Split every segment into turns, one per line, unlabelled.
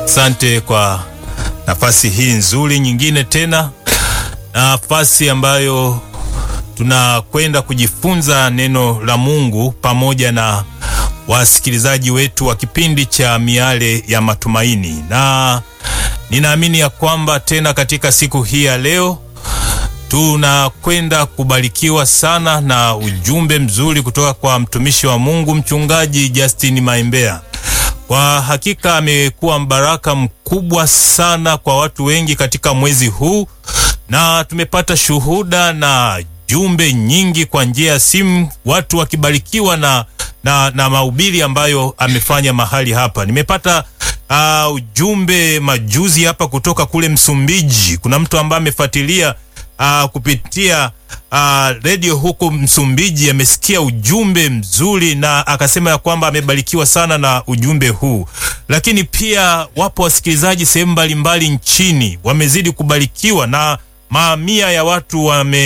Asante kwa nafasi hii nzuri nyingine tena, nafasi ambayo tunakwenda kujifunza neno la Mungu pamoja na wasikilizaji wetu wa kipindi cha Miale ya Matumaini. Na ninaamini ya kwamba tena katika siku hii ya leo tunakwenda kubarikiwa sana na ujumbe mzuri kutoka kwa mtumishi wa Mungu Mchungaji Justin Maimbea. Kwa hakika amekuwa mbaraka mkubwa sana kwa watu wengi katika mwezi huu, na tumepata shuhuda na jumbe nyingi kwa njia ya simu, watu wakibarikiwa na mahubiri ambayo amefanya mahali hapa. Nimepata ujumbe majuzi hapa kutoka kule Msumbiji. Kuna mtu ambaye amefuatilia kupitia radio huko Msumbiji, amesikia ujumbe mzuri na akasema ya kwamba amebarikiwa sana na ujumbe huu. Lakini pia wapo wasikilizaji sehemu mbalimbali nchini wamezidi kubarikiwa, na mamia ya watu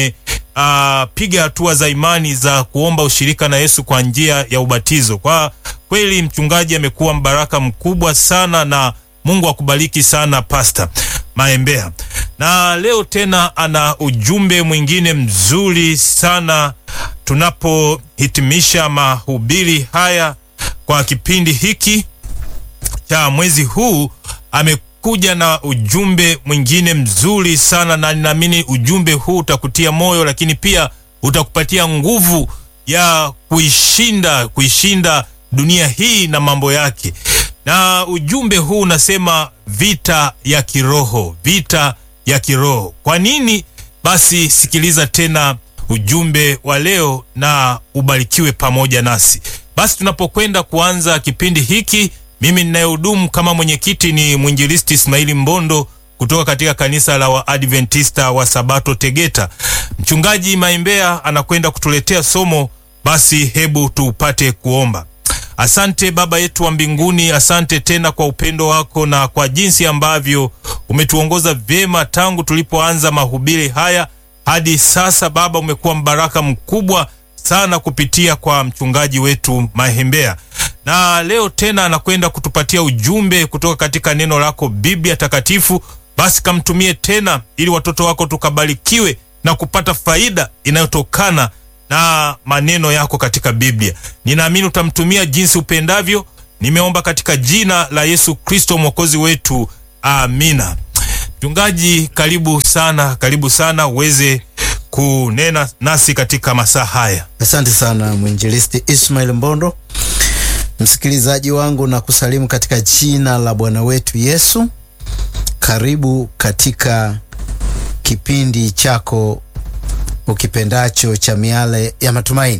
wamepiga hatua za imani za kuomba ushirika na Yesu kwa njia ya ubatizo. Kwa kweli mchungaji amekuwa mbaraka mkubwa sana, na Mungu akubariki sana Pastor Maimbea. Na leo tena ana ujumbe mwingine mzuri sana tunapohitimisha mahubiri haya kwa kipindi hiki cha mwezi huu. Amekuja na ujumbe mwingine mzuri sana, na ninaamini ujumbe huu utakutia moyo, lakini pia utakupatia nguvu ya kuishinda dunia hii na mambo yake. Na ujumbe huu unasema vita ya kiroho, vita ya kiroho. Kwa nini? Basi sikiliza tena ujumbe wa leo na ubarikiwe pamoja nasi. Basi tunapokwenda kuanza kipindi hiki, mimi ninayehudumu kama mwenyekiti ni mwinjilisti Ismaili Mbondo kutoka katika kanisa la Waadventista wa Sabato Tegeta. Mchungaji Maimbea anakwenda kutuletea somo. Basi hebu tupate kuomba. Asante Baba yetu wa mbinguni, asante tena kwa upendo wako na kwa jinsi ambavyo umetuongoza vyema tangu tulipoanza mahubiri haya hadi sasa. Baba, umekuwa mbaraka mkubwa sana kupitia kwa mchungaji wetu Maimbea. Na leo tena anakwenda kutupatia ujumbe kutoka katika neno lako Biblia takatifu. Basi kamtumie tena ili watoto wako tukabarikiwe na kupata faida inayotokana na maneno yako katika Biblia. Ninaamini utamtumia jinsi upendavyo. Nimeomba katika jina la Yesu Kristo mwokozi wetu. Amina. Mchungaji, karibu sana uweze kunena nasi katika masaa haya.
Asante sana mwinjilisti Ismail Mbondo. Msikilizaji wangu, na kusalimu katika jina la Bwana wetu Yesu. Karibu katika kipindi chako ukipendacho cha Miale ya Matumaini.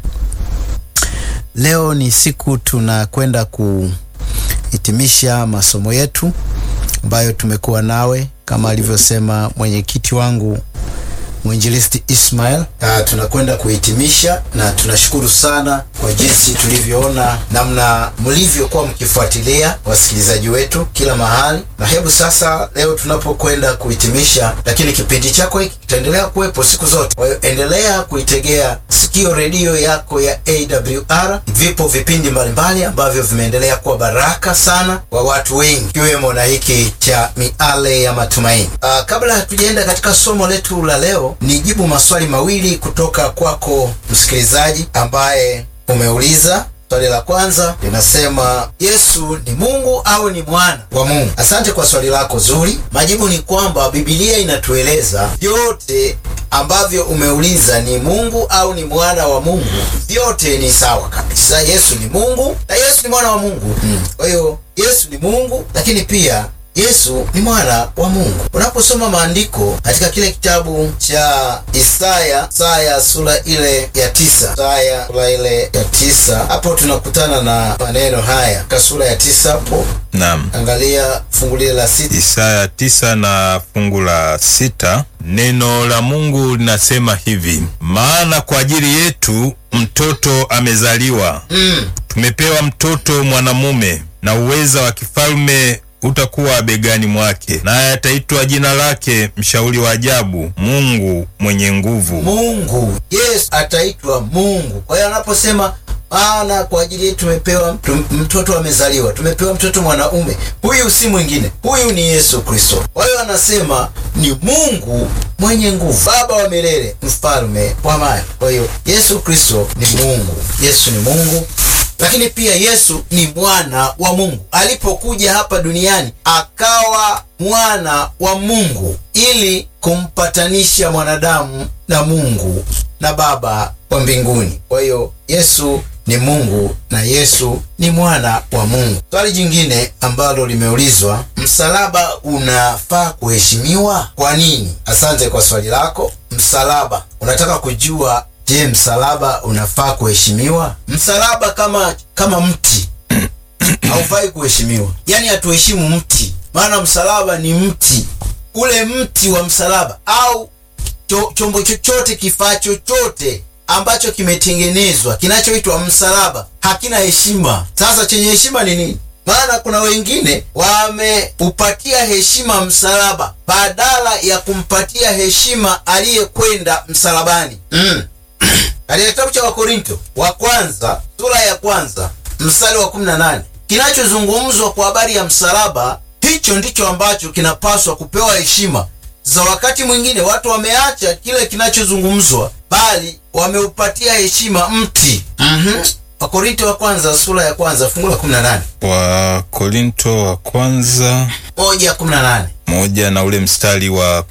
Leo ni siku tunakwenda kuhitimisha masomo yetu ambayo tumekuwa nawe kama alivyosema mwenyekiti wangu mwinjilisti Ismail. Tunakwenda kuhitimisha, na tunashukuru sana kwa jinsi tulivyoona namna mlivyokuwa mkifuatilia wasikilizaji wetu kila mahali. Na hebu sasa leo tunapokwenda kuhitimisha, lakini kipindi chako hiki kitaendelea kuwepo siku zote. Kwa hiyo endelea kuitegea sikio redio yako ya AWR. Vipo vipindi mbalimbali ambavyo vimeendelea kuwa baraka sana kwa watu wengi, kiwemo na hiki cha Miale ya Matumaini. Kabla hatujaenda katika somo letu la leo, nijibu maswali mawili kutoka kwako msikilizaji ambaye umeuliza. Swali la kwanza linasema, Yesu ni Mungu au ni mwana wa Mungu? Asante kwa swali lako zuri. Majibu ni kwamba Biblia inatueleza vyote ambavyo umeuliza, ni Mungu au ni mwana wa Mungu, vyote ni sawa kabisa. Yesu ni Mungu na Yesu ni mwana wa Mungu. Kwa hiyo Yesu ni Mungu, lakini pia Yesu ni mwana wa Mungu. Unaposoma maandiko katika kile kitabu cha Isaya sura ile ya 9, hapo tunakutana na maneno haya katika sura ya 9 hapo.
Naam.
Angalia fungu lile la 6.
Isaya 9 na fungu la 6. Neno la Mungu linasema hivi: maana kwa ajili yetu mtoto amezaliwa, tumepewa mtoto mwanamume, na uweza wa kifalme utakuwa begani mwake, naye ataitwa jina lake Mshauri wa Ajabu, Mungu Mwenye Nguvu.
Mungu, Yesu ataitwa Mungu. Kwa hiyo anaposema maana kwa ajili yetu tumepewa mtoto amezaliwa, tumepewa mtoto mwanaume. Huyu si mwingine, huyu ni Yesu Kristo. Kwa hiyo anasema ni Mungu mwenye nguvu, Baba wa milele, mfalme wa amani. Kwa hiyo Yesu Kristo ni Mungu. Yesu ni Mungu, lakini pia Yesu ni mwana wa Mungu. Alipokuja hapa duniani akawa mwana wa Mungu ili kumpatanisha mwanadamu na Mungu na Baba wa mbinguni. Kwa hiyo Yesu ni Mungu na Yesu ni mwana wa Mungu. Swali jingine ambalo limeulizwa, msalaba unafaa kuheshimiwa kwa nini? Asante kwa swali lako. Msalaba, unataka kujua, je, msalaba unafaa kuheshimiwa? Msalaba kama mti haufai kuheshimiwa. Yaani hatuheshimu mti, maana msalaba ni mti. Ule mti wa msalaba au chombo chochote, kifaa chochote ambacho kimetengenezwa kinachoitwa msalaba hakina heshima. Sasa chenye heshima ni nini? Maana kuna wengine wameupatia heshima msalaba badala ya kumpatia heshima aliyekwenda msalabani. Katika kitabu cha Wakorinto wa kwanza sura ya kwanza mstari wa 18 kinachozungumzwa kwa habari ya msalaba, hicho ndicho ambacho kinapaswa kupewa heshima. Za wakati mwingine watu wameacha kile kinachozungumzwa, bali wameupatia heshima mti. Wakorinto wa kwanza sura ya kwanza fungu la 18.
Wakorinto wa kwanza
1:18.
moja na ule mstari wa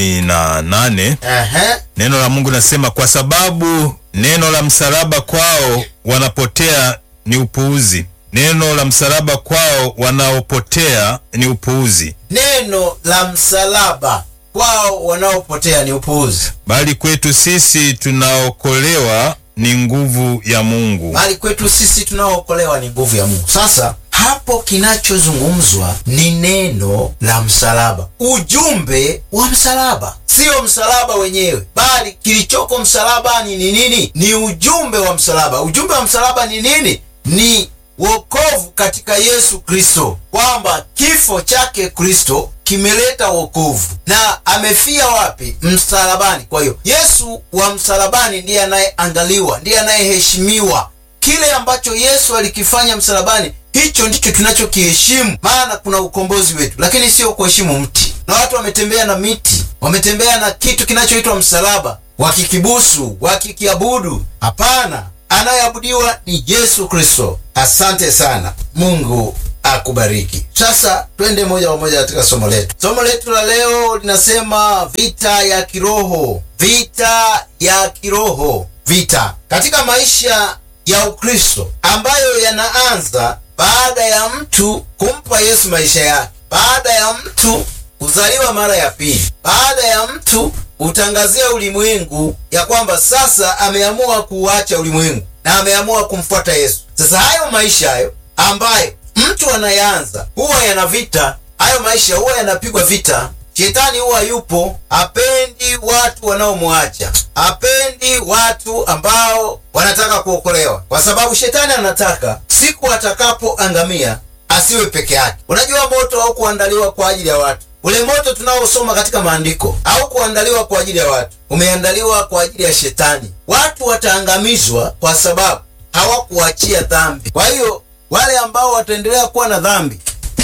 18. Neno la Mungu nasema, kwa sababu neno la msalaba kwao wanapotea ni upuuzi. Neno la msalaba kwao wanaopotea ni upuuzi.
Neno la msalaba kwao wanaopotea ni upuuzi,
bali kwetu sisi tunaokolewa ni nguvu ya Mungu.
Bali kwetu sisi tunaokolewa ni nguvu ya Mungu. Sasa hapo kinachozungumzwa ni neno la msalaba, ujumbe wa msalaba, sio msalaba wenyewe, bali kilichoko msalabani ni nini? Ni ujumbe wa msalaba. Ujumbe wa msalaba ni nini? Ni wokovu katika Yesu Kristo, kwamba kifo chake Kristo kimeleta wokovu na amefia wapi? Msalabani. Kwa hiyo Yesu wa msalabani ndiye anayeangaliwa, ndiye anayeheshimiwa. Kile ambacho Yesu alikifanya msalabani, hicho ndicho tunachokiheshimu, maana kuna ukombozi wetu, lakini sio kuheshimu mti. Na watu wametembea na miti, wametembea na kitu kinachoitwa msalaba, wakikibusu, wakikiabudu. Hapana, anayeabudiwa ni Yesu Kristo. Asante sana, Mungu akubariki. Sasa twende moja kwa moja katika somo letu. Somo letu la leo linasema vita ya kiroho. Vita ya kiroho. Vita katika maisha ya Ukristo ambayo yanaanza baada ya mtu kumpa Yesu maisha yake, baada ya mtu kuzaliwa mara ya pili, baada ya mtu utangazia ulimwengu ya kwamba sasa ameamua kuacha ulimwengu na ameamua kumfuata Yesu. Sasa hayo maisha hayo ambayo mtu anayaanza huwa yana vita. Hayo maisha huwa yanapigwa vita. Shetani huwa yupo, hapendi watu wanaomwacha, hapendi watu ambao wanataka kuokolewa, kwa sababu shetani anataka siku atakapoangamia asiwe peke yake. Unajua, moto haukuandaliwa kwa ajili ya watu. Ule moto tunaosoma katika maandiko haukuandaliwa kwa ajili ya watu, umeandaliwa kwa ajili ya shetani. Watu wataangamizwa kwa sababu hawakuachia dhambi. Kwa hiyo wale ambao wataendelea kuwa na dhambi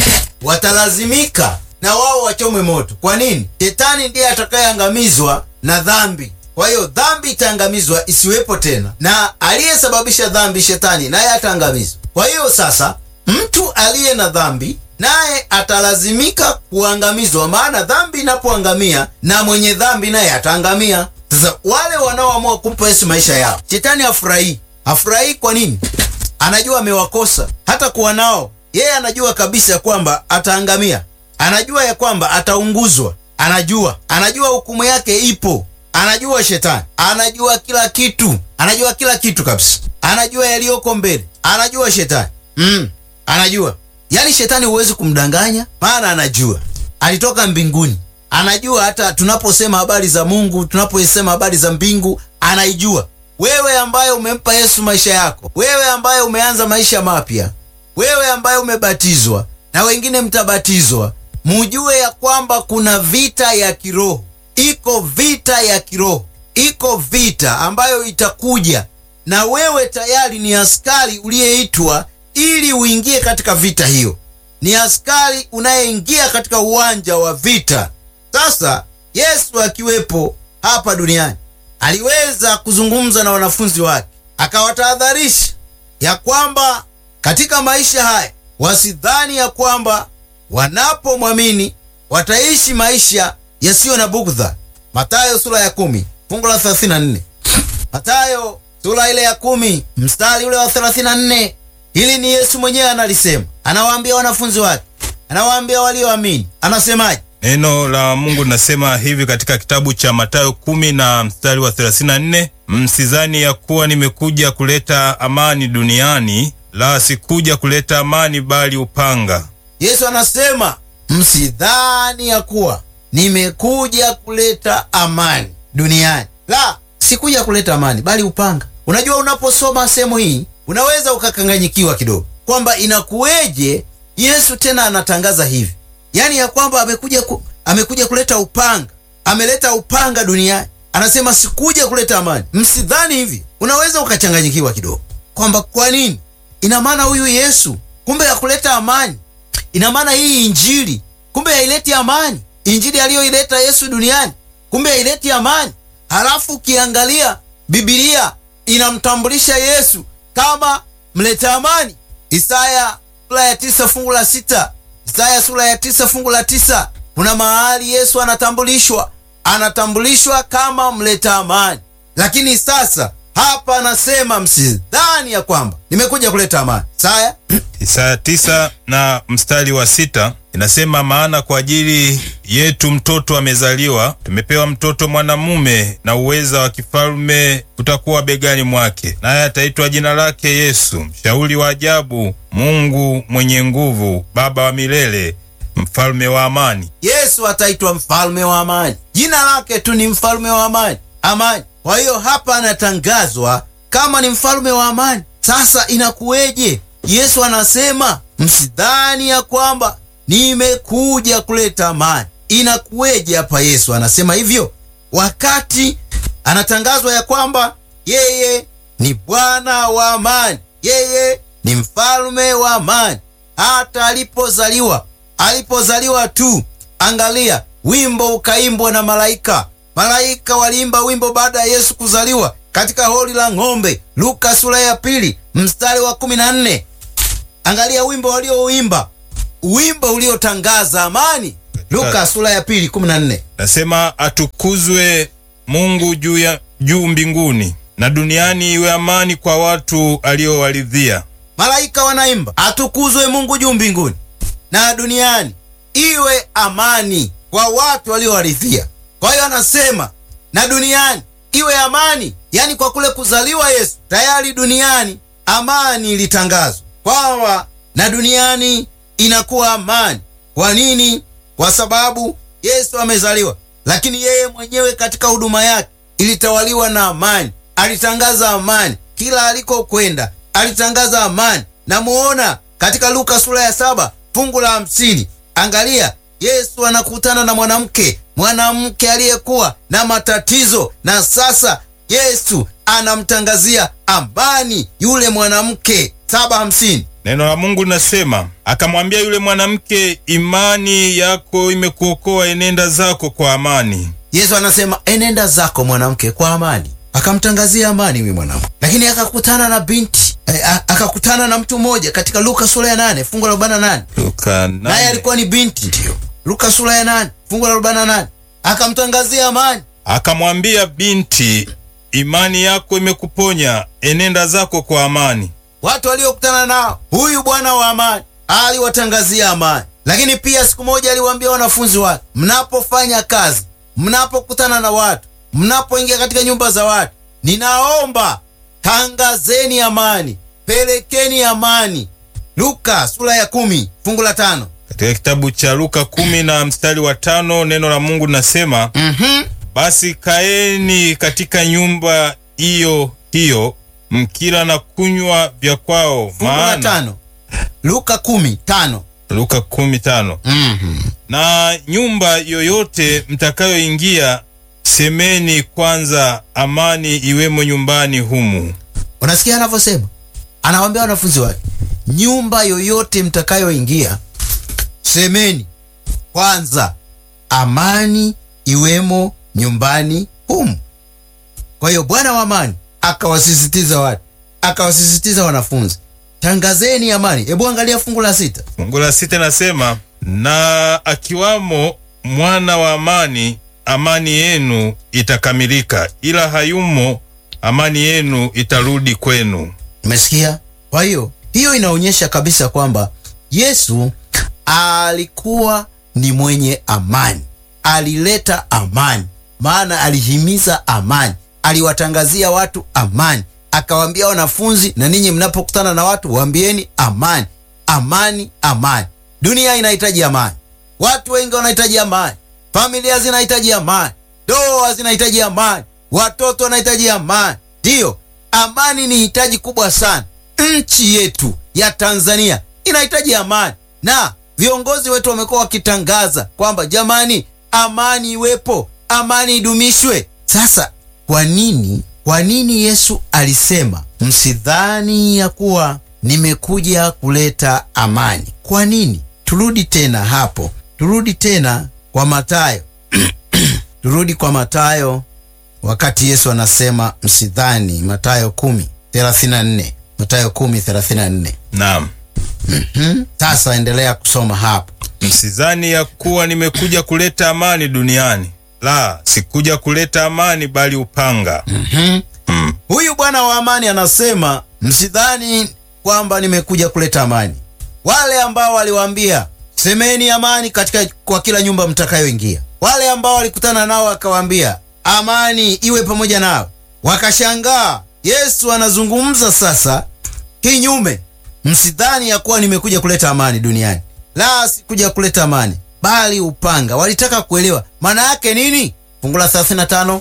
watalazimika na wao wachomwe moto. Kwa nini? Shetani ndiye atakayeangamizwa na dhambi. Kwa hiyo dhambi itaangamizwa isiwepo tena, na aliyesababisha dhambi, shetani, naye ataangamizwa. Kwa hiyo sasa mtu aliye na dhambi naye atalazimika kuangamizwa, maana dhambi inapoangamia na mwenye dhambi naye ataangamia. Sasa wale wanaoamua kumpa Yesu maisha yao, shetani hafurahi. Hafurahi kwa nini? Anajua amewakosa. Hata kuwa nao yeye anajua kabisa kwamba ataangamia, anajua ya kwamba ataunguzwa, anajua hukumu yake ipo, anajua shetani, anajua kila kitu, anajua kila kitu kabisa, anajua yaliyoko mbele, anajua shetani anajua. Yaani shetani huwezi kumdanganya, maana anajua, alitoka mbinguni, anajua. Hata tunaposema habari za Mungu, tunaposema habari za mbingu, anaijua. Wewe ambaye umempa Yesu maisha yako, wewe ambaye umeanza maisha mapya, wewe ambaye umebatizwa na wengine mtabatizwa, mujue ya kwamba kuna vita ya kiroho. Iko vita ya kiroho, iko vita ambayo itakuja na wewe tayari ni askari uliyeitwa ili uingie katika vita hiyo. Ni askari unayeingia katika uwanja wa vita. Sasa Yesu akiwepo hapa duniani aliweza kuzungumza na wanafunzi wake, akawatahadharisha ya kwamba katika maisha haya wasidhani ya kwamba wanapomwamini wataishi maisha yasiyo na bugdha. Mathayo sura ya 10 fungu la 34. Mathayo sura ile ya 10 mstari ule wa 34. Hili ni Yesu mwenyewe analisema, anawaambia wanafunzi wake, anawaambia walioamini. Anasemaje?
Neno la Mungu linasema hivi katika kitabu cha Mathayo 10 na mstari wa 34: msidhani ya kuwa nimekuja kuleta amani duniani, la sikuja kuleta amani bali upanga.
Yesu anasema msidhani ya kuwa nimekuja kuleta amani duniani, la sikuja kuleta amani bali upanga. Unajua, unaposoma sehemu hii unaweza ukakanganyikiwa kidogo kwamba inakuweje Yesu tena anatangaza hivi, yaani ya kwamba amekuja kuleta upanga, ameleta upanga duniani, anasema sikuja kuleta amani. Msidhani hivi. Unaweza ukachanganyikiwa kidogo kwamba kwa nini? Ina maana huyu Yesu kumbe ya kuleta amani, ina maana hii injili kumbe haileti amani. Injili aliyoileta Yesu duniani kumbe haileti amani. Halafu ukiangalia Biblia inamtambulisha Yesu kama mleta amani. Isaya sura ya 9 fungu la 6. Isaya sura ya 9 fungu la 9. Kuna mahali Yesu anatambulishwa kama mleta amani. Lakini sasa hapa anasema msidhani ya kwamba nimekuja kuleta amani. Isaya
9 na mstari wa 6 inasema, maana kwa ajili yetu mtoto amezaliwa, tumepewa mtoto mwanamume, na uweza wa kifalme utakuwa begani mwake, naye ataitwa jina lake Yesu, mshauri wa ajabu, Mungu mwenye nguvu, Baba wa milele, mfalme wa amani.
Yesu ataitwa mfalme wa amani. Jina lake tu ni mfalme wa amani, amani. Kwa hiyo hapa anatangazwa kama ni mfalme wa amani. Sasa inakuweje Yesu anasema msidhani ya kwamba nimekuja kuleta amani? Inakuweje hapa Yesu anasema hivyo wakati anatangazwa ya kwamba yeye ni Bwana wa amani, yeye ni mfalme wa amani? Hata alipozaliwa tu, angalia, wimbo ukaimbwa na malaika. Malaika waliimba wimbo baada ya Yesu kuzaliwa katika hori la ng'ombe. Luka sura ya 2 mstari wa 14. Angalia wimbo waliouimba, wimbo uliotangaza amani. Luka sura ya 2 14.
Nasema, atukuzwe Mungu juu mbinguni, na duniani iwe amani kwa watu aliowaridhia.
Malaika wanaimba atukuzwe Mungu juu mbinguni, na duniani iwe amani kwa watu waliowaridhia. Kwa hiyo anasema na duniani iwe amani, yani kwa kule kuzaliwa Yesu tayari duniani amani ilitangazwa, kwamba na duniani inakuwa amani. Kwa nini? Kwa sababu Yesu amezaliwa, lakini yeye mwenyewe katika huduma yake ilitawaliwa na amani. Alitangaza amani kila alikokwenda, alitangaza amani. Na muona katika Luka sura ya 7 fungu la 50. Angalia, Yesu anakutana na mwanamke aliyekuwa na matatizo, na sasa Yesu anamtangazia amani yule mwanamke. 7:50.
Neno la Mungu linasema, akamwambia yule mwanamke, imani yako imekuokoa, enenda zako kwa amani.
Yesu anasema enenda zako mwanamke kwa amani. Akamtangazia amani huyu mwanamke. Lakini akakutana na binti, akakutana na mtu mmoja katika Luka sura ya 8 fungu la 48.
Luka 8.
Naye alikuwa ni binti, ndio. Luka sura ya 8 fungu la 48. Akamtangazia amani.
Akamwambia, binti, imani yako imekuponya, enenda zako kwa amani.
Watu waliokutana nao huyu Bwana wa amani aliwatangazia amani. Lakini pia siku moja aliwaambia wanafunzi wake, mnapofanya kazi, mnapokutana na watu, mnapoingia katika nyumba za watu, ninaomba tangazeni amani, pelekeni amani. Luka sura ya 10 fungu la 5.
Katika kitabu cha Luka 10 na mstari wa 5 neno la Mungu linasema, basi kaeni katika nyumba hiyo mkila na kunywa vya kwao, maana
Luka 10:5.
Luka 10:5. Na nyumba yoyote mtakayoingia, semeni kwanza, amani iwemo nyumbani humu.
Unasikia anavyosema? Anawaambia wanafunzi wake, nyumba yoyote mtakayoingia, semeni kwanza, amani iwemo nyumbani humu. Kwa hiyo Bwana wa amani akawasisitiza watu, akawasisitiza wanafunzi, tangazeni amani. Hebu angalia fungu la 6.
Fungu la 6 nasema, na akiwamo mwana wa amani, amani yenu itakamilika, ila hayumo, amani yenu itarudi kwenu.
Umesikia? Kwa hiyo inaonyesha kabisa kwamba Yesu alikuwa ni mwenye amani, alileta amani, maana alihimiza amani, aliwatangazia watu amani, akawaambia wanafunzi, na ninyi mnapokutana na watu waambieni amani, amani, amani. Dunia inahitaji amani, watu wengi wanahitaji amani, familia zinahitaji amani, ndoa zinahitaji amani, watoto wanahitaji amani. Ndiyo, amani ni hitaji kubwa sana. Nchi yetu ya Tanzania inahitaji amani, na viongozi wetu wamekuwa wakitangaza kwamba jamani, amani iwepo, amani idumishwe. Sasa kwa nini Yesu alisema msidhani ya kuwa nimekuja kuleta amani? Kwa nini? Turudi tena hapo, turudi tena kwa Mathayo turudi kwa Mathayo, wakati Yesu anasema msidhani, Mathayo 10:34. Mathayo 10:34.
Naam.
Sasa endelea kusoma hapo.
Msidhani ya kuwa nimekuja kuleta amani duniani, la, sikuja kuleta amani bali upanga.
Huyu Bwana wa amani anasema msidhani kwamba nimekuja kuleta amani. Wale ambao waliwaambia semeni amani kwa kila nyumba mtakayoingia, wale ambao walikutana nao akawaambia amani iwe pamoja nao, wakashangaa. Yesu anazungumza sasa kinyume, msidhani ya kuwa nimekuja kuleta amani duniani, la, sikuja kuleta amani bali upanga. Walitaka kuelewa maana yake nini? Fungu la 35,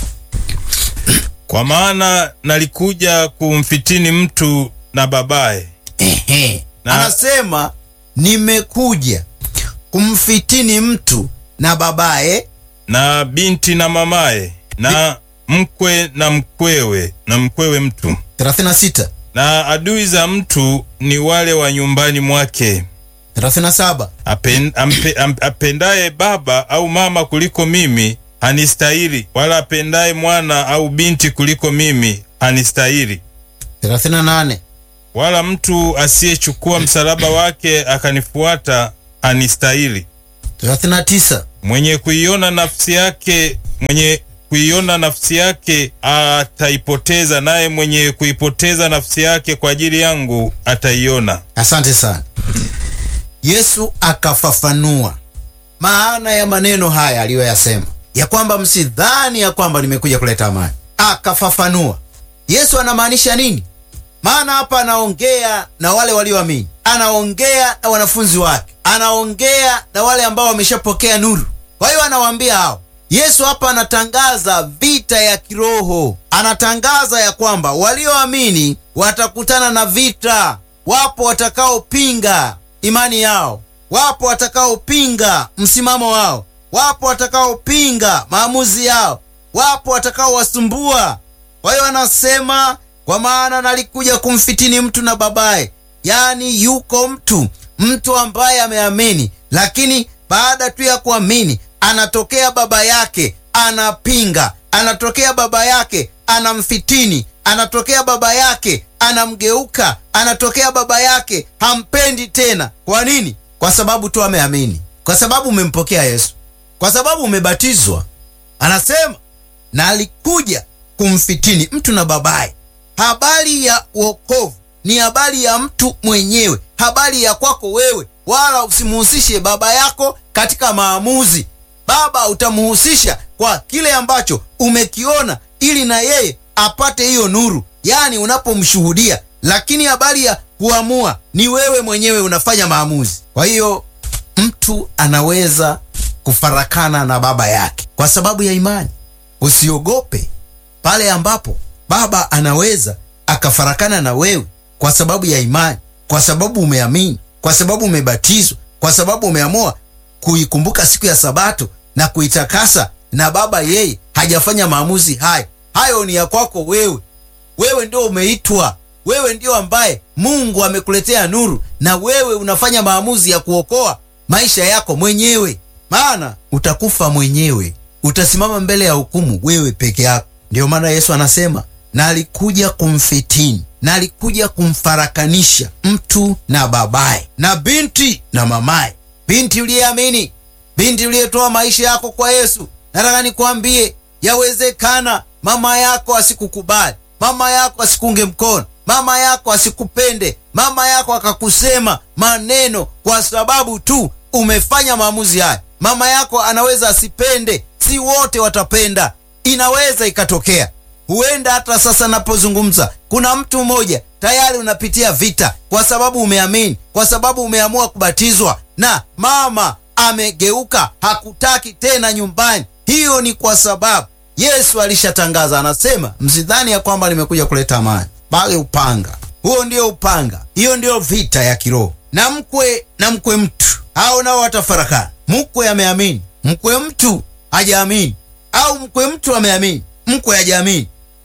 kwa maana nalikuja kumfitini mtu na babaye.
Anasema nimekuja kumfitini mtu na babaye,
na binti na mamaye, na mkwe na mkwewe mtu.
36,
na adui za mtu ni wale wa nyumbani mwake.
37,
apendaye baba au mama kuliko mimi hanistahili, wala apendaye mwana au binti kuliko mimi hanistahili.
38,
wala mtu asiyechukua msalaba wake akanifuata hanistahili.
39,
mwenye kuiona nafsi yake ataipoteza, naye mwenye kuipoteza nafsi yake kwa ajili yangu ataiona.
Asante sana. Yesu akafafanua maana ya maneno haya aliyoyasema ya kwamba msidhani ya kwamba nimekuja kuleta amani. Akafafanua Yesu anamaanisha nini? Maana hapa anaongea na wale walioamini, anaongea na wanafunzi wake, anaongea na wale ambao wameshapokea nuru. Kwa hiyo anawaambia hao, Yesu hapa anatangaza vita ya kiroho. Anatangaza ya kwamba walioamini watakutana na vita. Wapo watakaopinga imani yao, wapo watakaopinga msimamo wao, wapo watakaopinga maamuzi yao, wapo watakaowasumbua. Kwa hiyo anasema kwa maana nalikuja kumfitini mtu na babaye. Yaani yuko mtu ambaye ameamini, lakini baada tu ya kuamini anatokea baba yake anapinga, anatokea baba yake anamfitini, anatokea baba yake anamgeuka, anatokea baba yake hampendi tena. Kwa nini? Kwa sababu tu ameamini, kwa sababu umempokea Yesu, kwa sababu umebatizwa. Anasema na alikuja kumfitini mtu na babaye. Habari ya wokovu ni habari ya mtu mwenyewe, habari ya kwako wewe, wala usimuhusishe baba yako katika maamuzi. Baba utamhusisha kwa kile ambacho umekiona, ili na yeye apate hiyo nuru, yaani unapomshuhudia. Lakini habari ya kuamua ni wewe mwenyewe, unafanya maamuzi. Kwa hiyo mtu anaweza kufarakana na baba yake kwa sababu ya imani. Usiogope pale ambapo baba anaweza akafarakana na wewe kwa sababu ya imani, kwa sababu umeamini, kwa sababu umebatizwa, kwa sababu umeamua kuikumbuka siku ya Sabato na kuitakasa, na baba yeye hajafanya maamuzi hayo. Hayo ni ya kwako wewe. Wewe ndio umeitwa, wewe ndio ambaye Mungu amekuletea nuru, na wewe unafanya maamuzi ya kuokoa maisha yako mwenyewe, maana utakufa mwenyewe, utasimama mbele ya hukumu wewe peke yako. Ndio maana Yesu anasema, na alikuja kumfitini, na alikuja kumfarakanisha mtu na babaye, na binti na mamaye. Binti uliyeamini, binti uliyetoa maisha yako kwa Yesu, nataka nikwambie, yawezekana mama yako asikukubali, mama yako asikuunge mkono, mama yako asikupende, mama yako akakusema maneno kwa sababu tu umefanya maamuzi haya. Mama yako anaweza asipende, si wote watapenda, inaweza ikatokea. Huenda hata sasa napozungumza kuna mtu mmoja tayari unapitia vita kwa sababu umeamini, kwa sababu umeamua kubatizwa, na mama amegeuka, hakutaki tena nyumbani. Hiyo ni kwa sababu Yesu alishatangaza, anasema, msidhani ya kwamba nimekuja kuleta amani, bali upanga. Huo ndio upanga, hiyo ndio vita ya kiroho. Na mkwe mtu hao nao watafarakana. Mkwe ameamini, mkwe mtu hajaamini, au mkwe mtu ameamini, mkwe hajaamini.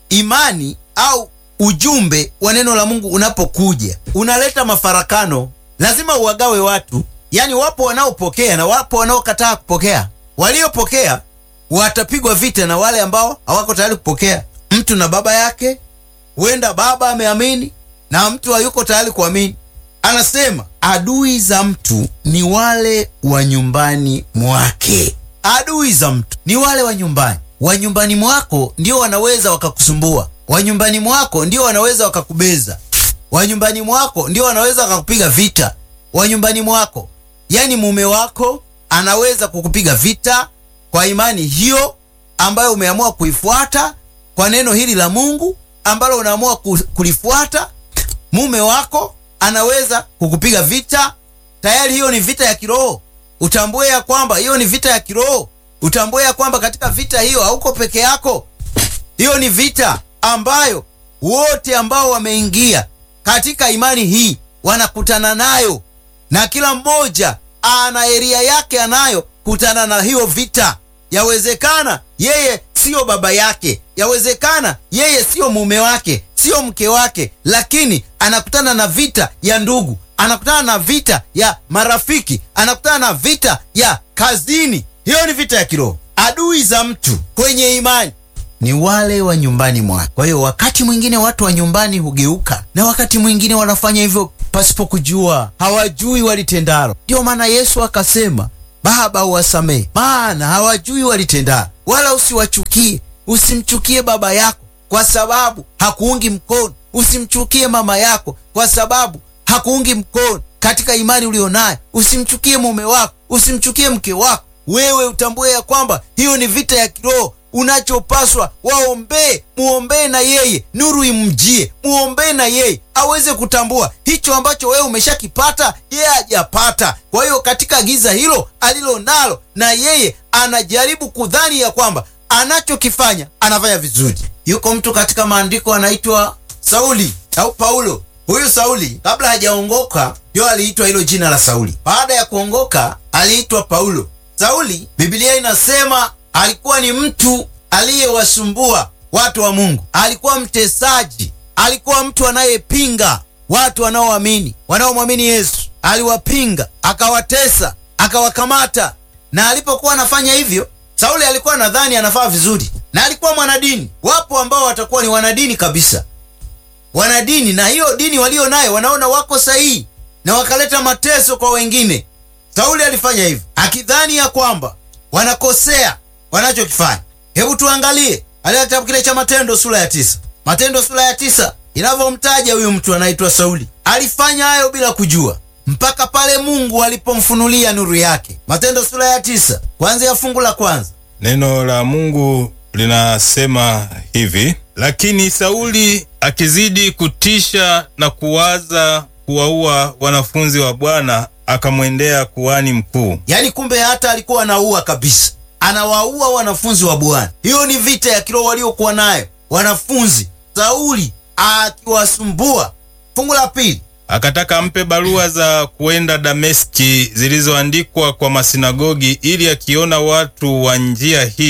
Imani au ujumbe wa neno la Mungu unapokuja unaleta mafarakano, lazima uwagawe watu. Yani wapo wanaopokea na wapo wanaokataa kupokea. Waliopokea watapigwa vita na wale ambao hawako tayari kupokea. Mtu na baba yake, huenda baba ameamini na mtu hayuko tayari kuamini. Anasema adui za mtu ni wale wa nyumbani mwake. Adui za mtu ni wale wa nyumbani. Wa nyumbani mwako ndio wanaweza wakakusumbua. Wa nyumbani mwako ndio wanaweza wakakubeza. Wa nyumbani mwako ndio wanaweza wakakupiga vita. Wa nyumbani mwako, yani mume wako anaweza kukupiga vita kwa imani hiyo ambayo umeamua kuifuata, kwa neno hili la Mungu ambalo unaamua kulifuata. Mume wako anaweza kukupiga vita. Tayari hiyo ni vita ya kiroho. Utambue ya kwamba hiyo ni vita ya kiroho. Utambue ya kwamba katika vita hiyo hauko peke yako. Hiyo ni vita ambayo wote ambao wameingia katika imani hii wanakutana nayo, na kila mmoja ana area yake anayo kutana na hiyo vita. Yawezekana yeye sio baba yake, yawezekana yeye sio mume wake, sio mke wake, lakini anakutana na vita ya ndugu, anakutana na vita ya marafiki, anakutana na vita ya kazini. Hiyo ni vita ya kiroho. Adui za mtu kwenye imani ni wale wa nyumbani mwake. Kwa hiyo wakati mwingine watu wa nyumbani hugeuka, na wakati mwingine wanafanya hivyo pasipo kujua, hawajui walitendalo. Ndio maana Yesu akasema, Baba uwasamehe, maana hawajui walitendalo. Wala usiwachukie. Usimchukie baba yako kwa sababu hakuungi mkono. Usimchukie mama yako kwa sababu hakuungi mkono katika imani ulionayo. Usimchukie mume wako, usimchukie mke wako. Wewe utambue ya kwamba hiyo ni vita ya kiroho. Unachopaswa waombee, muombee na yeye, nuru imjie, muombee na yeye aweze kutambua hicho ambacho wewe umeshakipata, yeye hajapata. Kwa hiyo katika giza hilo alilo nalo, na yeye anajaribu kudhani ya kwamba anachokifanya anafanya vizuri. Yuko mtu katika maandiko anaitwa Sauli au Paulo. Huyu Sauli kabla hajaongoka ndio aliitwa hilo jina la Sauli. Baada ya kuongoka aliitwa Paulo. Sauli, Biblia inasema alikuwa ni mtu aliyewasumbua watu wa Mungu. Alikuwa mtesaji, alikuwa mtu anayepinga watu wanaomwamini Yesu. Aliwapinga, akawatesa, akawakamata. Na alipokuwa anafanya hivyo, Sauli alikuwa nadhani anafaa vizuri, na alikuwa mwanadini. Wapo ambao watakuwa ni wanadini kabisa, wanadini, na hiyo dini walio nayo wanaona wako sahihi, na wakaleta mateso kwa wengine. Sauli alifanya hivyo akidhani ya kwamba wanakosea wanachokifanya. Hebu tuangalie katika kitabu kile cha Matendo sura ya 9. Matendo sura ya 9 inavyomtaja huyu mtu anaitwa Sauli. Alifanya hayo bila kujua mpaka pale Mungu alipomfunulia nuru yake. Matendo sura ya 9 kuanzia fungu la kwanza.
Neno la Mungu linasema hivi: lakini Sauli akizidi kutisha na kuwaza kuwaua wanafunzi wa Bwana, akamwendea kuhani mkuu.
Yaani kumbe hata alikuwa anaua kabisa, anawaua wanafunzi wa Bwana. Hiyo ni vita ya kiroho waliokuwa nayo wanafunzi. Sauli akiwasumbua. Fungu la pili,
akataka ampe barua za kuenda Dameski zilizoandikwa kwa masinagogi, ili akiona watu wa njia hii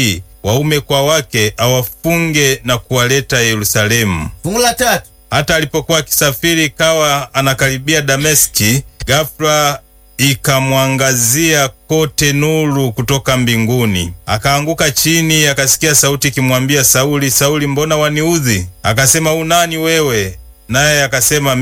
waume kwa wake, awafunge na kuwaleta Yerusalemu.
Fungu la 3.
Hata alipokuwa akisafiri, kawa anakaribia Dameski, ghafla ikamwangazia kote nuru kutoka mbinguni. Akaanguka chini, akasikia sauti ikimwambia, Sauli, Sauli, mbona waniudhi? Akasema, unani wewe? Naye akasema,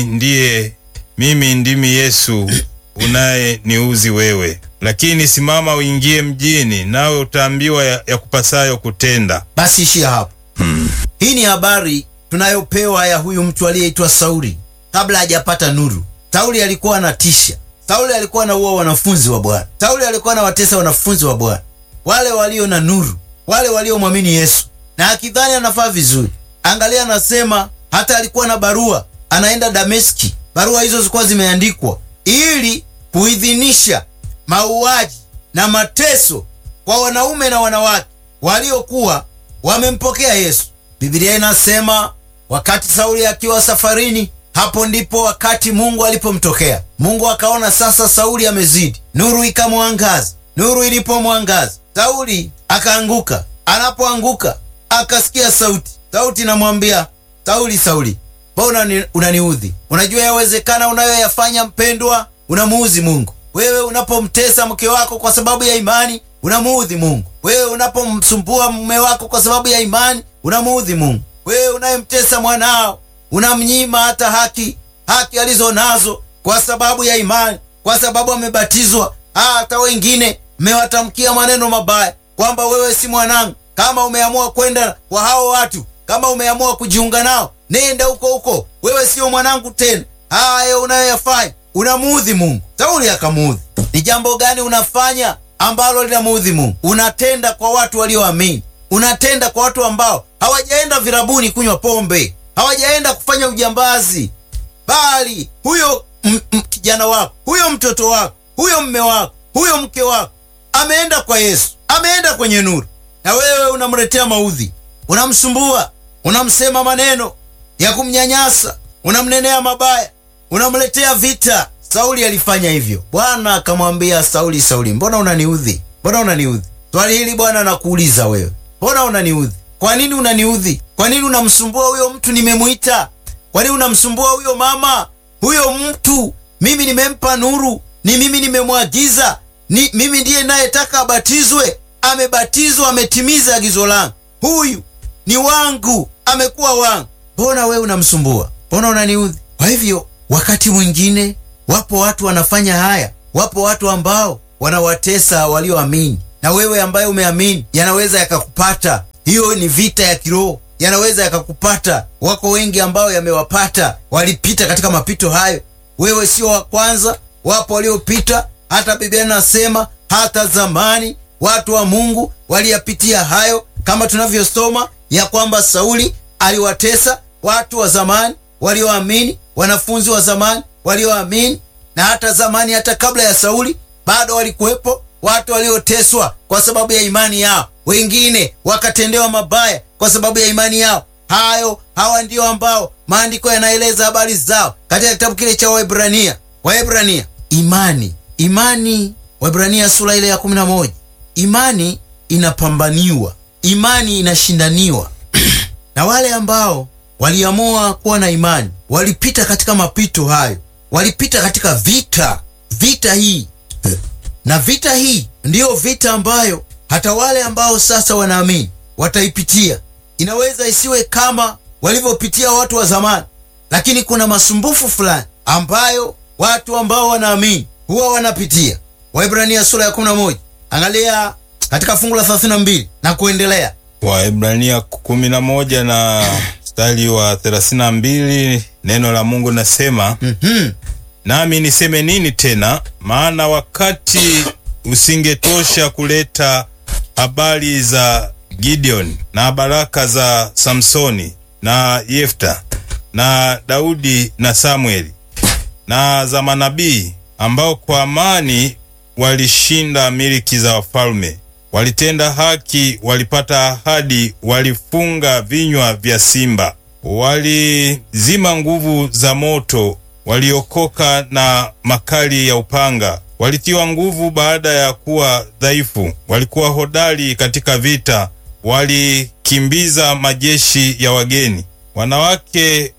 mimi ndimi Yesu unayeniudhi wewe. Lakini simama uingie mjini, nawe utaambiwa ya kupasayo kutenda.
Basi ishia hapo. Hii ni habari tunayopewa ya huyu mtu aliyeitwa Sauli kabla hajapata nuru. Sauli alikuwa anatisha. Sauli alikuwa anaua wanafunzi wa Bwana. Sauli alikuwa anawatesa wanafunzi wa Bwana, wale walio na nuru, wale waliomwamini Yesu, na akidhani anafaa vizuri. Angalia, anasema hata alikuwa na barua, anaenda Dameski. Barua hizo zilikuwa zimeandikwa ili kuidhinisha mauaji na mateso kwa wanaume na wanawake waliokuwa wamempokea Yesu. Biblia inasema wakati Sauli akiwa safarini, hapo ndipo wakati Mungu alipomtokea. Mungu akaona sasa Sauli amezidi, nuru ikamwangaza. Nuru ilipomwangaza, Sauli akaanguka. Anapoanguka akasikia sauti inamwambia, Sauli, Sauli, mbona unaniudhi? Unajua yawezekana unayoyafanya mpendwa, unamuudhi Mungu. Wewe unapomtesa mke wako kwa sababu ya imani, unamuudhi Mungu. Wewe unapomsumbua mume wako kwa sababu ya imani, unamuudhi Mungu. Wewe unayemtesa mwanao, unamnyima hata haki alizo nazo kwa sababu ya imani, kwa sababu amebatizwa. Hata wengine mmewatamkia maneno mabaya kwamba wewe si mwanangu. Kama umeamua kwenda kwa hao watu, kama umeamua kujiunga nao, nenda huko, wewe sio mwanangu tena. Hayo unayoyafanya unamuudhi Mungu. Sauli akamuudhi. Ni jambo gani unafanya ambalo linamuudhi Mungu? Unatenda kwa watu walioamini, unatenda kwa watu ambao hawajaenda virabuni kunywa pombe, hawajaenda kufanya ujambazi, bali huyo kijana wako, huyo mtoto wako, huyo mme wako, huyo mke wako ameenda kwa Yesu, ameenda kwenye nuru, na wewe unamletea maudhi, unamsumbua, unamsema maneno ya kumnyanyasa, unamnenea mabaya, unamletea vita. Sauli alifanya hivyo. Bwana akamwambia Sauli, Sauli, mbona unaniudhi? Mbona unaniudhi? Swali hili Bwana anakuuliza wewe. Mbona unaniudhi? Kwa nini unaniudhi? Kwa nini unamsumbua huyo mtu nimemuita? Kwa nini unamsumbua huyo mama? Huyo mtu mimi nimempa nuru, ni mimi nimemwagiza, ni mimi ndiye nayetaka abatizwe. Amebatizwa, ametimiza agizo langu. Huyu ni wangu, amekuwa wangu. Mbona wewe unamsumbua? Mbona unaniudhi? Kwa hivyo wakati mwingine wapo watu wanafanya haya. Wapo watu ambao wanawatesa walioamini, na wewe ambaye umeamini yanaweza yakakupata. Hiyo ni vita ya kiroho, yanaweza yakakupata. Wako wengi ambao yamewapata, walipita katika mapito hayo. Wewe sio wa kwanza, wapo waliopita. Hata Biblia inasema hata zamani watu wa Mungu waliyapitia hayo, kama tunavyosoma ya kwamba Sauli aliwatesa watu wa zamani walioamini, wanafunzi wa zamani walioamini. Na hata zamani, hata kabla ya Sauli, bado walikuwepo watu walioteswa kwa sababu ya imani yao. Wengine wakatendewa mabaya kwa sababu ya imani yao. Hawa ndio ambao maandiko yanaeleza habari zao katika kitabu kile cha Waebrania. Imani, Waebrania sura ile ya 11. Imani inapambaniwa, imani inashindaniwa. Na wale ambao waliamua kuwa na imani walipita katika mapito hayo, walipita katika vita hii. Na vita hii ndiyo vita ambayo hata wale ambao sasa wanaamini wataipitia. Inaweza isiwe kama walivyopitia watu wa zamani, lakini kuna masumbufu fulani ambayo watu ambao wanaamini huwa wanapitia. Waebrania sura ya 11, angalia katika fungu la 32 na kuendelea.
Waebrania 11 na mstari wa 32, neno la Mungu nasema, nami niseme nini tena? Maana wakati usingetosha kuleta habari za Gideon na baraka za Samsoni na Yefta na Daudi na Samueli na za manabii, ambao kwa amani walishinda miliki za wafalme, walitenda haki, walipata ahadi, walifunga vinywa vya simba, walizima nguvu za moto, waliokoka na makali ya upanga, walitiwa nguvu baada ya kuwa dhaifu, walikuwa hodari katika vita, walikimbiza majeshi ya wageni. Wanawake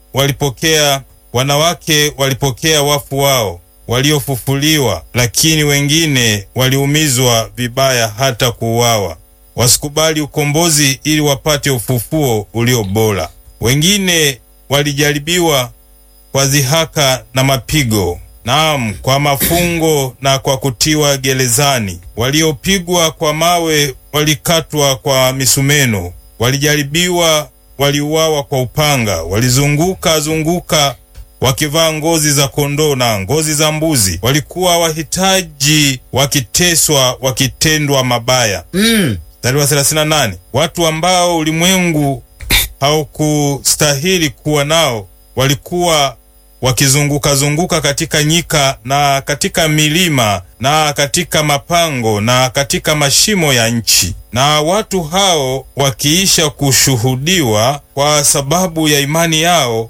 walipokea wafu wao waliofufuliwa, lakini wengine waliumizwa vibaya hata kuuawa. Wasikubali ukombozi ili wapate ufufuo ulio bora. Wengine walijaribiwa kwa dhihaka na mapigo, naam, kwa mafungo na kwa kutiwa gerezani. Waliopigwa kwa mawe walikatwa kwa misumeno, walijaribiwa, waliuawa kwa upanga, walizunguka wakivaa ngozi za kondoo na ngozi za mbuzi. Walikuwa wahitaji, wakiteswa, wakitendwa mabaya. Mstari wa 38, watu ambao ulimwengu haukustahili kuwa nao walikuwa wakizunguka katika nyika na katika milima na katika mapango na katika mashimo ya nchi. Na watu hao wakiisha kushuhudiwa kwa sababu ya imani yao,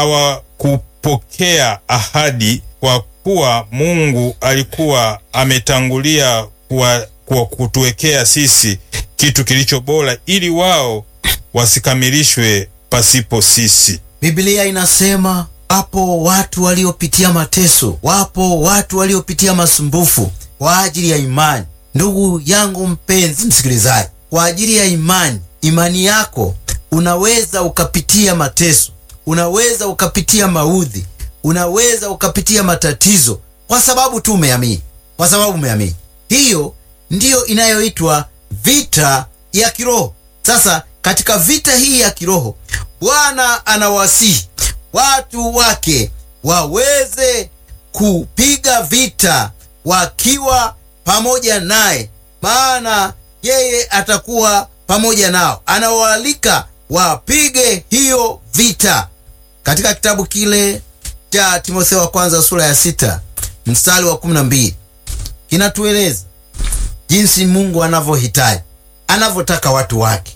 hawakupokea ahadi, kwa kuwa Mungu alikuwa ametangulia kwa kutuwekea sisi kitu kilicho bora, ili wao wasikamilishwe pasipo sisi.
Biblia inasema wapo watu waliopitia mateso, wapo watu waliopitia masumbufu kwa ajili ya imani. Ndugu yangu mpenzi msikilizaji, kwa ajili ya imani yako unaweza ukapitia mateso, unaweza ukapitia maudhi, unaweza ukapitia matatizo kwa sababu tu umeamini, kwa sababu umeamini. Hiyo ndiyo inayoitwa vita ya kiroho. Sasa katika vita hii ya kiroho, Bwana anawasihi watu wake waweze kupiga vita wakiwa pamoja naye, maana yeye atakuwa pamoja nao. Anawaalika wapige hiyo vita. Katika kitabu kile cha Timotheo wa kwanza sura ya 6 mstari wa 12 kinatueleza jinsi Mungu anavyotaka watu wake.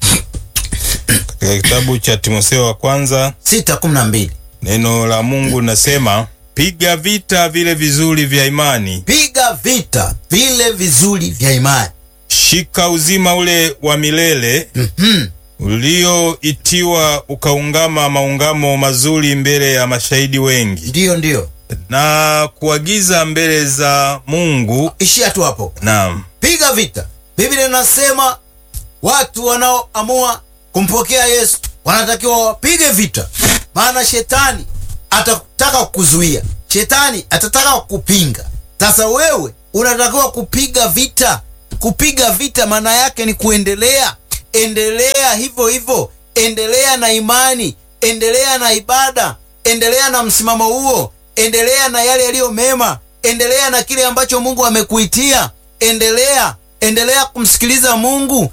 Katika kitabu cha Timotheo wa kwanza
6:12
neno la Mungu nasema, piga vita vile vizuri vya imani.
Piga vita vile vizuri vya imani.
Shika uzima ule wa milele ulioitiwa, ukaungama maungamo mazuri mbele ya mashahidi wengi.
Ndiyo.
Na kuagiza mbele za Mungu.
Ishia tu hapo.
Naam.
Piga vita. Biblia inasema watu wanaoamua kumpokea Yesu wanatakiwa wapige vita, maana shetani atataka kukuzuia, shetani atataka kukupinga. Sasa wewe unatakiwa kupiga vita. Kupiga vita maana yake ni kuendelea. Endelea hivyo, endelea na imani, endelea na ibada, endelea na msimamo huo, endelea na yale yaliyo mema, endelea na kile ambacho Mungu amekuitia. Endelea kumsikiliza Mungu,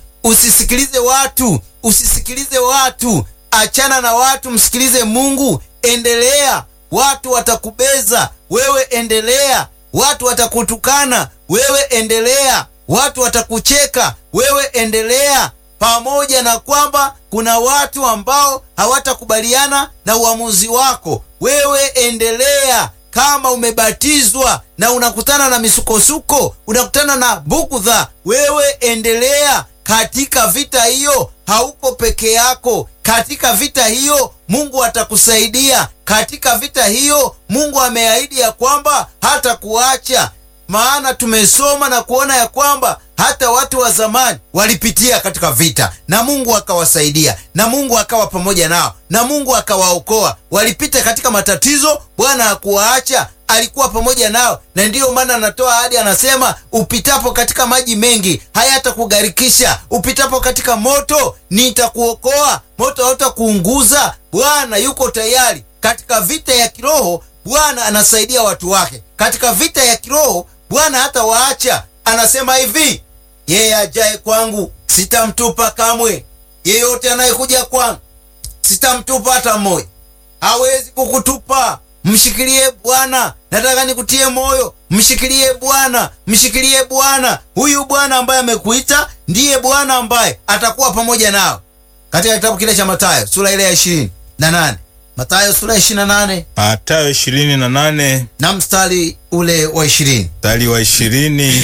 usisikilize watu, achana na watu, msikilize Mungu. Endelea. Watu watakubeza, wewe endelea. Watu watakutukana, wewe endelea. Watu watakucheka, wewe endelea. Pamoja na kwamba kuna watu ambao hawatakubaliana na uamuzi wako, wewe endelea. Kama umebatizwa na unakutana na misukosuko, unakutana na bugudha, wewe endelea. Katika vita hiyo hauko peke yako. Katika vita hiyo Mungu atakusaidia. Katika vita hiyo Mungu ameahidi ya kwamba hata kuacha. Maana tumesoma na kuona ya kwamba hata watu wa zamani walipitia katika vita na Mungu akawasaidia, na Mungu akawa pamoja nao, na Mungu akawaokoa. Walipita katika matatizo, Bwana hakuwaacha, alikuwa pamoja nao. Na ndiyo maana anatoa ahadi, anasema upitapo katika maji mengi hayatakugharikisha, upitapo katika moto nitakuokoa, moto hautakuunguza. Bwana yuko tayari. Katika vita ya kiroho Bwana anasaidia watu wake. Katika vita ya kiroho Bwana hata waacha. Anasema hivi, yeye ajaye kwangu sitamtupa kamwe, yeyote anayekuja kwangu sitamtupa hata mmoja. Hawezi kukutupa. Mshikilie Bwana. Nataka nikutie moyo, mshikilie Bwana, mshikilie Bwana. Huyu Bwana ambaye amekuita ndiye Bwana ambaye atakuwa pamoja nao. Katika kitabu kile cha Mathayo sura ile ya 28, Mathayo sura ya 28,
Mathayo 28
na mstari ule wa 20.
Mstari wa 20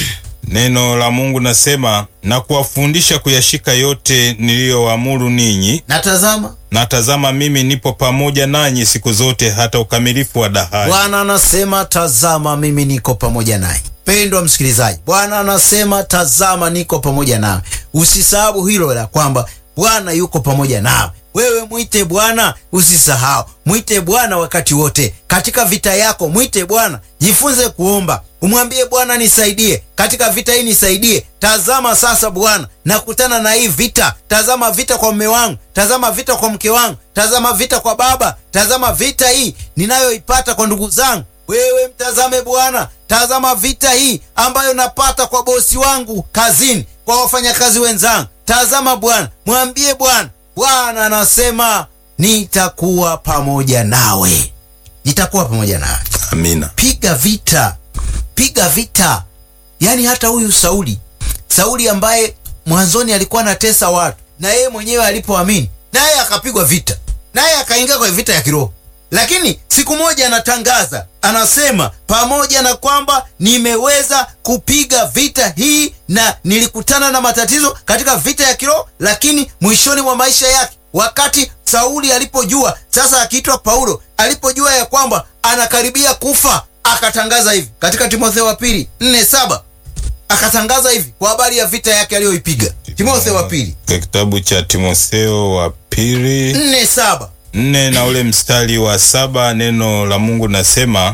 Neno la Mungu nasema, na kuwafundisha kuyashika yote niliyowaamuru ninyi, na tazama mimi nipo pamoja nanyi siku zote hata ukamilifu wa dahari.
Bwana anasema tazama mimi niko pamoja nanyi. Pendwa msikilizaji, Bwana anasema tazama niko pamoja nawe. Usisahau hilo la kwamba Bwana yuko pamoja nawe. Wewe mwite Bwana, usisahau. Mwite Bwana wakati wote. Katika vita yako mwite Bwana. Jifunze kuomba. Umwambie Bwana, nisaidie. Katika vita hii nisaidie. Tazama sasa Bwana, nakutana na hii vita. Tazama vita kwa mume wangu. Tazama vita kwa mke wangu. Tazama vita kwa baba. Tazama vita hii ninayoipata kwa ndugu zangu. Wewe mtazame Bwana. Tazama vita hii ambayo napata kwa bosi wangu kazini, kwa wafanyakazi wenzangu. Tazama Bwana. Mwambie Bwana. Bwana anasema nitakuwa pamoja nawe. Nitakuwa pamoja nawe.
Amina.
Piga vita. Piga vita. Yaani hata huyu Sauli ambaye mwanzoni alikuwa anatesa watu, na yeye mwenyewe alipoamini, naye akapigwa vita. Naye akaingia kwa vita ya kiroho. Lakini siku moja anatangaza, anasema pamoja na kwamba nimeweza kupiga vita hii na nilikutana na matatizo katika vita ya kiroho, lakini mwishoni mwa maisha yake, wakati Sauli alipojua, sasa akiitwa Paulo, alipojua ya kwamba anakaribia kufa, akatangaza hivi katika Timotheo wa pili 4:7. Akatangaza hivi kwa habari ya vita yake aliyoipiga. Timotheo wa pili,
kitabu cha Timotheo wa pili
4:7.
4 na ule mstari wa 7, neno la Mungu nasema,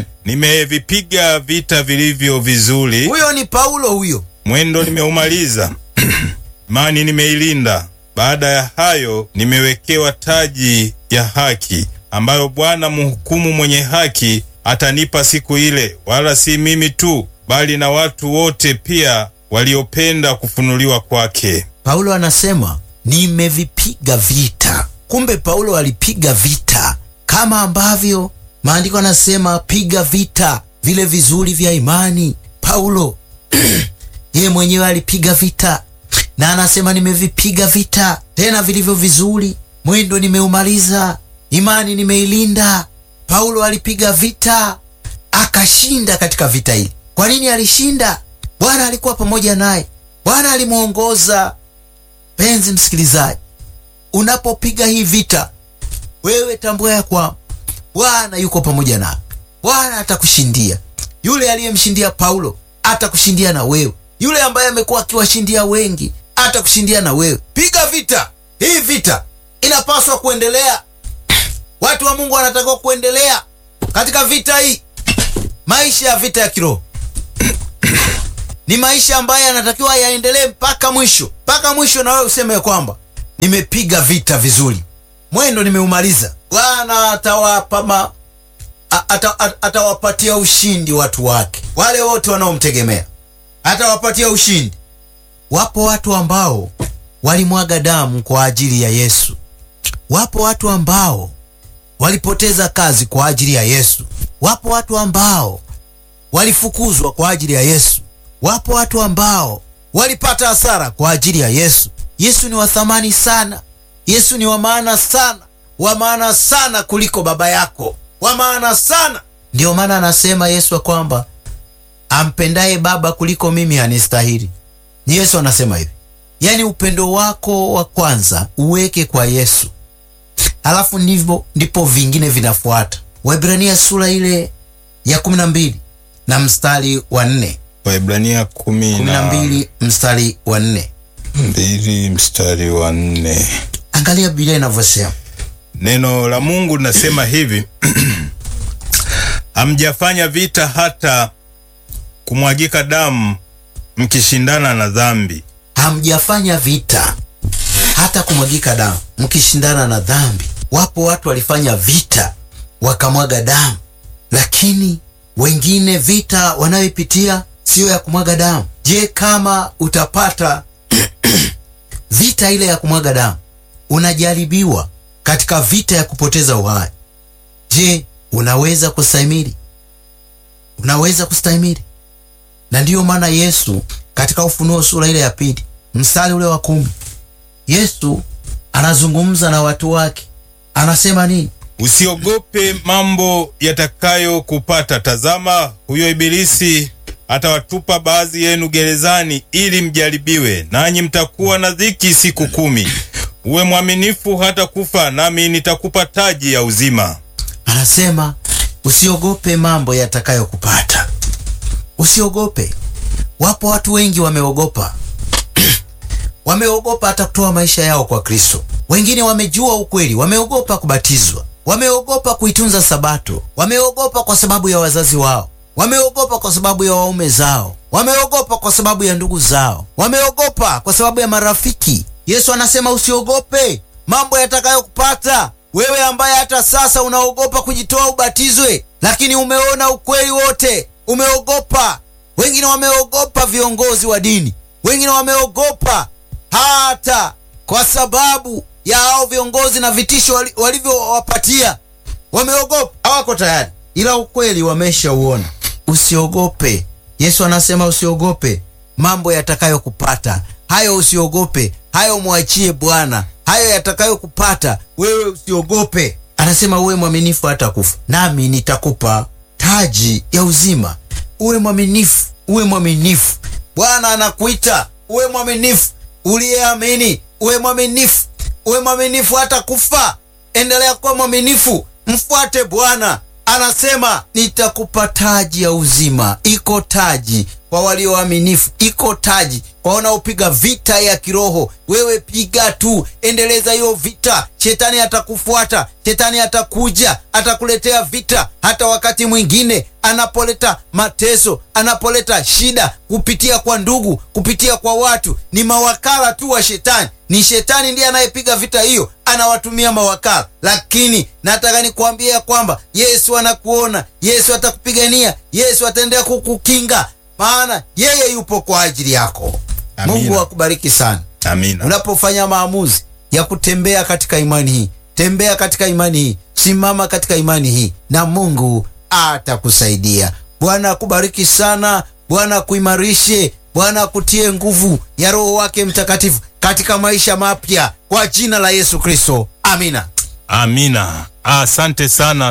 nimevipiga vita vilivyo vizuri.
Huyo ni Paulo huyo.
Mwendo nimeumaliza. Imani nimeilinda. Baada ya hayo nimewekewa taji ya haki, ambayo Bwana mhukumu mwenye haki atanipa siku ile, wala si mimi tu, bali na watu wote pia waliopenda kufunuliwa kwake.
Paulo anasema nimevipiga vita. Kumbe Paulo alipiga vita kama ambavyo maandiko anasema piga vita vile vizuri vya imani. Paulo yeye mwenyewe alipiga vita, na anasema nimevipiga vita tena vilivyo vizuri, mwendo nimeumaliza, imani nimeilinda. Paulo alipiga vita akashinda katika vita hili. Kwa nini alishinda? Bwana alikuwa pamoja naye. Bwana alimuongoza. Penzi msikilizaji, unapopiga hii vita, wewe tambua ya kwamba Bwana yuko pamoja nawe. Bwana atakushindia. Yule aliyemshindia Paulo atakushindia na wewe. Yule ambaye amekuwa akiwashindia wengi atakushindia na wewe. Piga vita. Hii vita inapaswa kuendelea. Watu wa Mungu wanatakiwa kuendelea katika vita hii. Maisha ya vita ya kiroho ni maisha ambayo yanatakiwa yaendelee mpaka mwisho. Mpaka mwisho na wewe useme kwamba nimepiga vita vizuri, mwendo nimeumaliza. Bwana atawapatia ushindi watu wake, wale wote wanaomtegemea atawapatia ushindi. Wapo watu ambao walimwaga damu kwa ajili ya Yesu. Wapo watu ambao walipoteza kazi kwa ajili ya Yesu. Wapo watu ambao walifukuzwa kwa ajili ya Yesu. Wapo watu ambao walipata hasara kwa ajili ya Yesu. Yesu ni wa thamani sana. Yesu ni wa maana sana, wa maana sana kuliko baba yako, wa maana sana. Ndio maana anasema Yesu kwamba ampendaye baba kuliko mimi hanistahili. Ni Yesu anasema hivi. Yaani upendo wako wa kwanza uweke kwa Yesu, halafu ndipo vingine vinafuata. Waebrania sura ile ya 12 na mstari wa 4.
Waebrania
12 mstari wa 4.
2 mstari wa 4.
Angalia Biblia inavyosema.
Neno la Mungu linasema hivi: hamjafanya vita hata kumwagika damu mkishindana na dhambi.
Hamjafanya vita hata kumwagika damu mkishindana na dhambi. Wapo watu walifanya vita wakamwaga damu, lakini wengine vita wanayopitia sio ya kumwaga damu. Je, kama utapata vita ile ya kumwaga damu, unajaribiwa katika vita ya kupoteza uhai, je, unaweza kustahimili? Unaweza kustahimili? Na ndiyo maana Yesu katika Ufunuo sura ile ya 2 mstari ule wa 10, Yesu anazungumza na watu wake, anasema nini?
Usiogope mambo yatakayo kupata. Tazama, huyo ibilisi atawatupa baadhi yenu gerezani ili mjaribiwe, nanyi mtakuwa na dhiki siku 10. Uwe mwaminifu hata kufa, nami nitakupa taji ya uzima.
Anasema usiogope mambo yatakayokupata. Usiogope. Wapo watu wengi wameogopa. Wameogopa hata kutoa maisha yao kwa Kristo. Wengine wamejua ukweli, wameogopa kubatizwa. Wameogopa kuitunza Sabato. Wameogopa kwa sababu ya wazazi wao. Wameogopa kwa sababu ya waume zao. Wameogopa kwa sababu ya ndugu zao. Wameogopa kwa sababu ya marafiki. Yesu anasema usiogope mambo yatakayokupata. Wewe ambaye hata sasa unaogopa kujitoa ubatizwe, lakini umeona ukweli wote, umeogopa. Wengine wameogopa viongozi wa dini. Wengine wameogopa hata kwa sababu ya hao viongozi na vitisho walivyowapatia. Wameogopa, hawako tayari, ila ukweli wameshauona. Usiogope. Yesu anasema usiogope mambo yatakayokupata. Hayo usiogope, hayo mwachie Bwana. Hayo yatakayokupata wewe usiogope. Anasema uwe mwaminifu hata kufa, nami nitakupa taji ya uzima. Uwe mwaminifu, uwe mwaminifu. Bwana anakuita uwe mwaminifu. Uliyeamini uwe mwaminifu, uwe mwaminifu hata kufa. Endelea kuwa mwaminifu, mfuate Bwana. Anasema nitakupa taji ya uzima. Iko taji kwa walioaminifu, iko taji kwa wanaopiga vita ya kiroho. Wewe piga tu, endeleza hiyo vita. Shetani atakufuata, shetani atakuja, atakuletea vita. Hata wakati mwingine anapoleta mateso, anapoleta shida kupitia kwa ndugu, kupitia kwa watu, ni mawakala tu wa shetani. Ni shetani ndiye anayepiga vita hiyo, anawatumia mawakala. Lakini nataka nikuambia kwamba Yesu anakuona, Yesu atakupigania, Yesu ataendelea kukukinga, maana yeye yupo kwa ajili yako. Amina. Mungu akubariki sana.
Amina.
Unapofanya maamuzi ya kutembea katika imani hii, tembea katika imani hii, simama katika imani hii, na Mungu atakusaidia. Bwana akubariki sana, Bwana akuimarishe, Bwana akutie nguvu ya Roho wake Mtakatifu katika maisha mapya kwa jina la Yesu Kristo. Amina.
Amina. Asante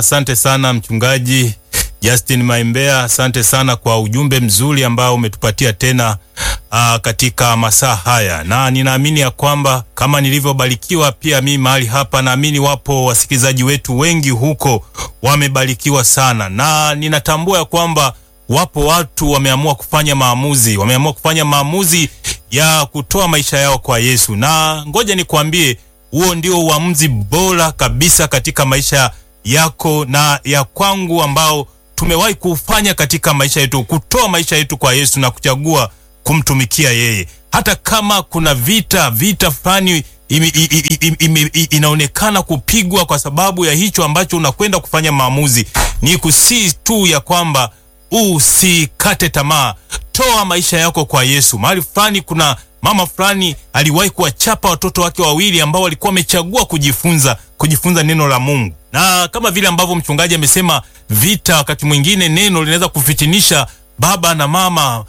sana Mchungaji Justin Maimbea, asante sana kwa ujumbe mzuri ambao umetupatia tena katika masaa haya, na ninaamini ya kwamba kama nilivyobarikiwa pia mimi mahali hapa, naamini wapo wasikilizaji wetu wengi huko wamebarikiwa sana, na ninatambua ya kwamba wapo watu wameamua kufanya maamuzi ya kutoa maisha yao kwa Yesu. Na ngoja nikwambie, huo ndio uamuzi bora kabisa katika maisha yako na ya kwangu ambao tumewahi kufanya katika maisha yetu, kutoa maisha yetu kwa Yesu na kuchagua kumtumikia yeye. Hata kama kuna vita fulani inaonekana kupigwa kwa sababu ya hicho ambacho unakwenda kufanya maamuzi, ni kusii tu ya kwamba usikate tamaa. Toa maisha yako kwa Yesu. Mahali fulani kuna mama fulani aliwahi kuwachapa watoto wake wawili ambao walikuwa wamechagua kujifunza neno la Mungu. Na kama vile ambavyo mchungaji amesema, vita wakati mwingine neno linaweza kufitinisha baba na mama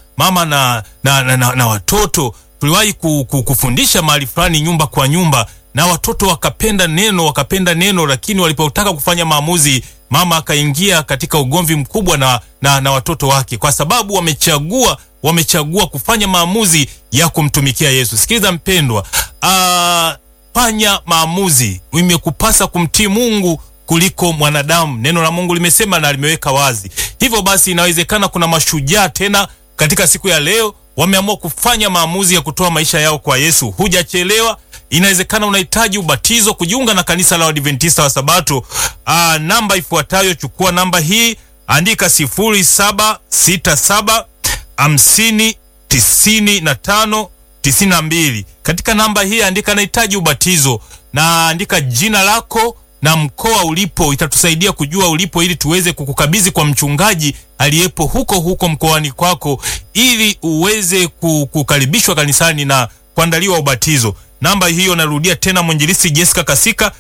na watoto. Tuliwahi kufundisha mahali fulani nyumba kwa nyumba, na watoto wakapenda neno, lakini walipotaka kufanya maamuzi, mama akaingia katika ugomvi mkubwa na watoto wake, kwa sababu wamechagua kufanya maamuzi ya kumtumikia Yesu. Sikiliza mpendwa, fanya maamuzi. Imekupasa kumtii Mungu kuliko mwanadamu. Neno la Mungu limesema na limeweka wazi. Hivyo basi inawezekana kuna mashujaa tena katika siku ya leo wameamua kufanya maamuzi ya kutoa maisha yao kwa Yesu. Hujachelewa. Inawezekana unahitaji ubatizo, kujiunga na kanisa la Waadventista wa Sabato. Namba ifuatayo, chukua namba hii, andika 0767 50 95 92. Katika namba hii andika nahitaji ubatizo, na andika jina lako na mkoa ulipo. Itatusaidia kujua ulipo ili tuweze kukukabidhi kwa mchungaji aliyepo huko mkoani kwako, ili uweze kukaribishwa kanisani na kuandaliwa ubatizo. Namba hiyo narudia tena, mwinjilisti Jessica Kasika,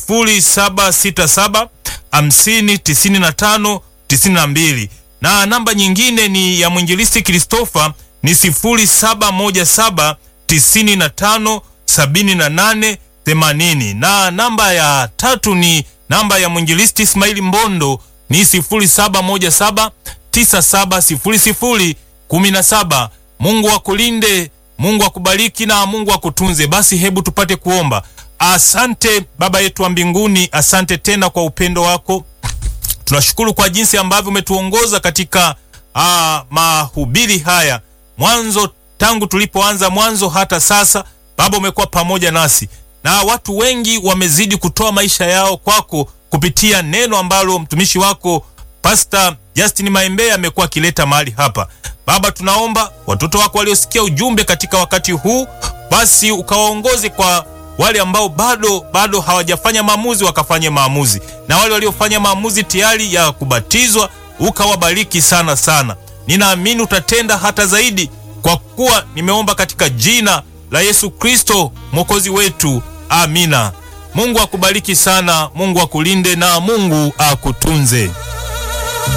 0767 50 95 92. Na namba nyingine ni ya mwinjilisti Christopher, ni 0717 95 78 80. Na namba ya tatu ni namba ya mwinjilisti Ismaili Mbondo, ni 0717 9700 17. Mungu akulinde, Mungu akubariki na Mungu akutunze. Basi hebu tupate kuomba. Asante Baba yetu wa mbinguni, asante tena kwa upendo wako. Tunashukuru kwa jinsi ambavyo umetuongoza katika mahubiri haya. Mwanzo, tangu tulipoanza mwanzo hata sasa, Baba umekuwa pamoja nasi. Na watu wengi wamezidi kutoa maisha yao kwako kupitia neno ambalo mtumishi wako Pastor Justin Maembe amekuwa akileta mahali hapa. Baba, tunaomba watoto wako waliosikia ujumbe katika wakati huu, basi ukawaongoze kwa wale ambao bado hawajafanya maamuzi, wakafanye maamuzi, na wale waliofanya maamuzi tayari ya kubatizwa, ukawabariki sana sana. Ninaamini utatenda hata zaidi, kwa kuwa nimeomba katika jina la Yesu Kristo Mwokozi wetu. Amina. Mungu akubariki sana, Mungu akulinde na Mungu akutunze.